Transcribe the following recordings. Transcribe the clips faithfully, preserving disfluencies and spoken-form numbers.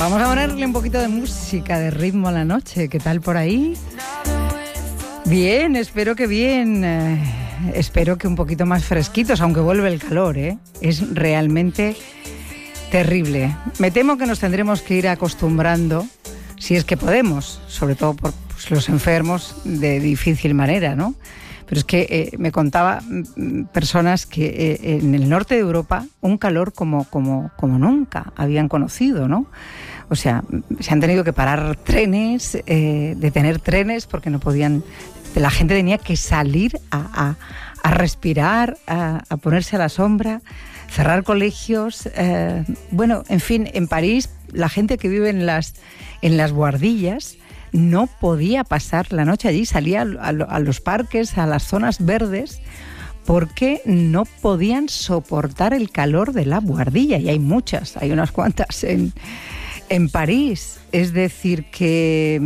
Vamos a ponerle un poquito de música, de ritmo a la noche. ¿Qué tal por ahí? Bien, espero que bien. Eh, espero que un poquito más fresquitos, aunque vuelve el calor, ¿eh? Es realmente terrible. Me temo que nos tendremos que ir acostumbrando, si es que podemos, sobre todo por pues, los enfermos, de difícil manera, ¿no? Pero es que eh, me contaba mm, personas que eh, en el norte de Europa un calor como, como, como nunca habían conocido, ¿no? O sea, se han tenido que parar trenes, eh, detener trenes porque no podían... La gente tenía que salir a, a, a respirar, a, a ponerse a la sombra, cerrar colegios. Eh, bueno, en fin, en París la gente que vive en las, en las buhardillas no podía pasar la noche allí, salía a, a los parques, a las zonas verdes, porque no podían soportar el calor de la buhardilla. Y hay muchas, hay unas cuantas en, en París. Es decir, que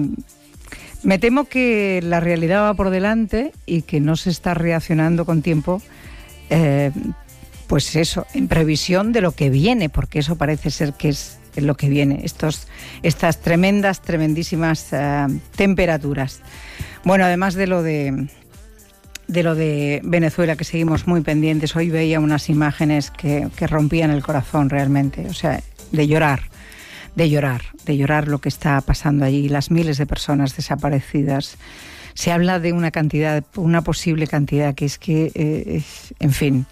me temo que la realidad va por delante y que no se está reaccionando con tiempo, eh, pues eso, en previsión de lo que viene, porque eso parece ser que es lo que viene, estos, estas tremendas, tremendísimas uh, temperaturas. Bueno, además de lo de, de lo de Venezuela, que seguimos muy pendientes, hoy veía unas imágenes que, que rompían el corazón realmente, o sea, de llorar, de llorar, de llorar lo que está pasando allí, las miles de personas desaparecidas. Se habla de una cantidad, una posible cantidad, que es que, eh, en fin...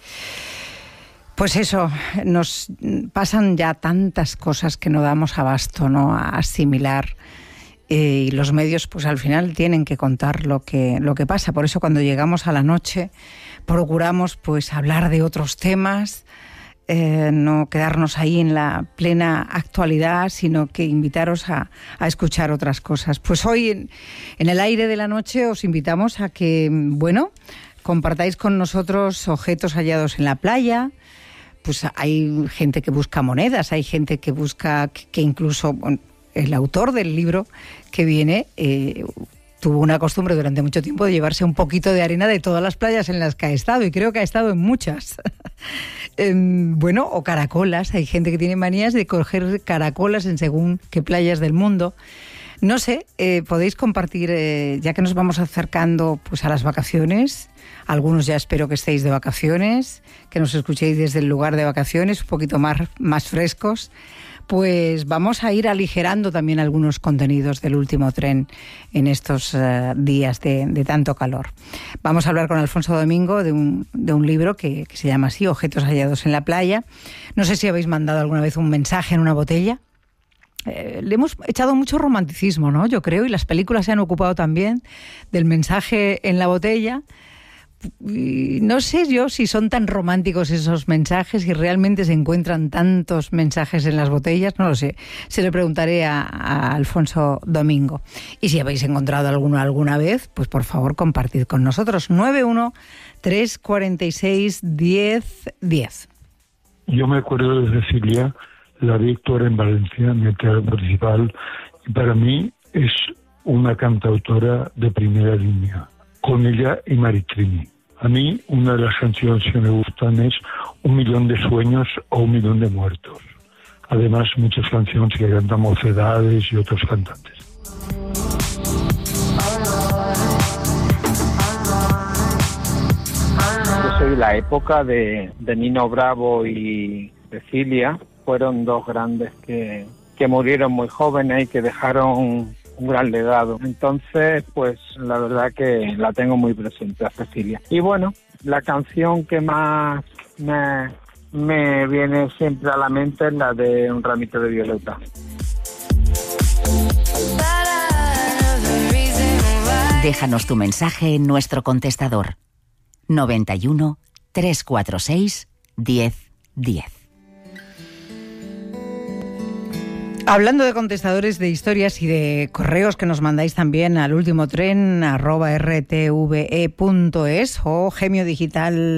Pues eso, nos pasan ya tantas cosas que no damos abasto, ¿no?, a asimilar, eh, y los medios pues al final tienen que contar lo que, lo que pasa. Por eso cuando llegamos a la noche procuramos pues hablar de otros temas, eh, no quedarnos ahí en la plena actualidad, sino que invitaros a, a escuchar otras cosas. Pues hoy en, en el aire de la noche os invitamos a que, bueno, compartáis con nosotros objetos hallados en la playa. Pues hay gente que busca monedas, hay gente que busca, que incluso bueno, el autor del libro que viene eh, tuvo una costumbre durante mucho tiempo de llevarse un poquito de arena de todas las playas en las que ha estado, y creo que ha estado en muchas. eh, bueno, o caracolas, hay gente que tiene manías de coger caracolas en según qué playas del mundo. No sé, eh, podéis compartir, eh, ya que nos vamos acercando pues a las vacaciones. Algunos ya espero que estéis de vacaciones, que nos escuchéis desde el lugar de vacaciones, un poquito más, más frescos. Pues vamos a ir aligerando también algunos contenidos del último tren en estos uh, días de, de tanto calor. Vamos a hablar con Alfonso Domingo de un, de un libro que, que se llama así, Objetos hallados en la playa. No sé si habéis mandado alguna vez un mensaje en una botella. Eh, le hemos echado mucho romanticismo, ¿no? Yo creo, y las películas se han ocupado también del mensaje en la botella. Y no sé yo si son tan románticos esos mensajes y realmente se encuentran tantos mensajes en las botellas, no lo sé. Se lo preguntaré a, a Alfonso Domingo. Y si habéis encontrado alguno alguna vez, pues por favor compartid con nosotros. nueve uno tres cuatro seis diez diez. Yo me acuerdo de Cecilia, la vi actuar en Valencia, en el teatro principal, y para mí es una cantautora de primera línea, con ella y Maritrini. A mí una de las canciones que me gustan es Un millón de sueños o Un millón de muertos. Además muchas canciones que cantan Mocedades y otros cantantes. Yo soy la época de, de Nino Bravo y Cecilia. Fueron dos grandes que, que murieron muy jóvenes y que dejaron un gran legado. Entonces, pues la verdad que la tengo muy presente a Cecilia. Y bueno, la canción que más me, me viene siempre a la mente es la de Un ramito de violeta. Déjanos tu mensaje en nuestro contestador noventa y uno, trescientos cuarenta y seis, diez diez. Hablando de contestadores de historias y de correos que nos mandáis también al último tren arroba r t v e punto es o Gemio Digital